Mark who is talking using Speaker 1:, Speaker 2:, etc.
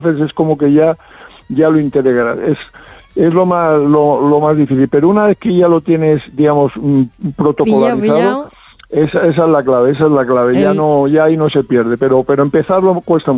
Speaker 1: entonces es como que ya lo integras. Es lo más difícil, pero una vez que ya lo tienes, digamos, protocolarizado, esa es la clave, ya ahí no se pierde, pero empezarlo cuesta